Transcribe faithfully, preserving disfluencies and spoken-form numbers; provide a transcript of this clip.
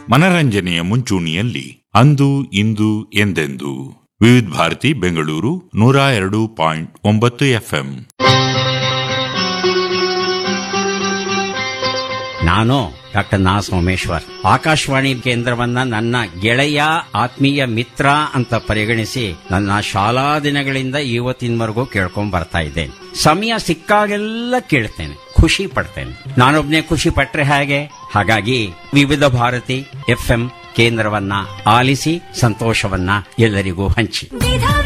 ಮನರಂಜನೆಯ ಮುಂಚೂಣಿಯಲ್ಲಿ ಅಂದು ಇಂದು ಎಂದೆಂದು ವಿವಿಧ ಭಾರತಿ ಬೆಂಗಳೂರು ನೂರ ಎರಡು ಪಾಯಿಂಟ್ ಒಂಬತ್ತು ಎಫ್ಎಂ. ನಾನು ಡಾಕ್ಟರ್ ನಾ ಸೋಮೇಶ್ವರ್. ಆಕಾಶವಾಣಿ ಕೇಂದ್ರವನ್ನ ನನ್ನ ಗೆಳೆಯ ಆತ್ಮೀಯ ಮಿತ್ರ ಅಂತ ಪರಿಗಣಿಸಿ ನನ್ನ ಶಾಲಾ ದಿನಗಳಿಂದ ಇವತ್ತಿನವರೆಗೂ ಕೇಳ್ಕೊಂಡ್ ಬರ್ತಾ ಇದ್ದೇನೆ. ಸಮಯ ಸಿಕ್ಕಾಗೆಲ್ಲ ಕೇಳ್ತೇನೆ, ಖುಷಿ ಪಡ್ತೇನೆ. ನಾನೊಬ್ನೇ ಖುಷಿ ಪಟ್ರೆ ಹೇಗೆ? ಹಾಗಾಗಿ ವಿವಿಧ ಭಾರತಿ ಎಫ್ ಎಂ ಕೇಂದ್ರವನ್ನ ಆಲಿಸಿ ಸಂತೋಷವನ್ನ ಎಲ್ಲರಿಗೂ ಹಂಚಿ.